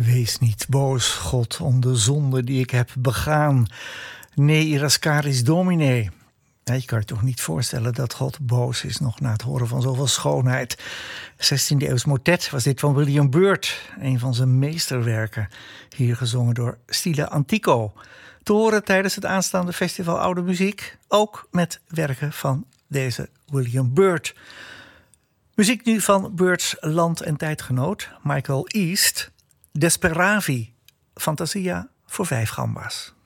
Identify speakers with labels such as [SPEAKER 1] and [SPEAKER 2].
[SPEAKER 1] Wees niet boos, God, om de zonde die ik heb begaan. Nee, irascaris domine. Ja, je kan je toch niet voorstellen dat God boos is nog na het horen van zoveel schoonheid. 16e eeuws motet was dit van William Byrd, een van zijn meesterwerken. Hier gezongen door Stile Antico. Te horen tijdens het aanstaande festival Oude Muziek. Ook met werken van deze William Byrd. Muziek nu van Byrds land- en tijdgenoot Michael East. Desperavi, Fantasia voor 5 gamba's.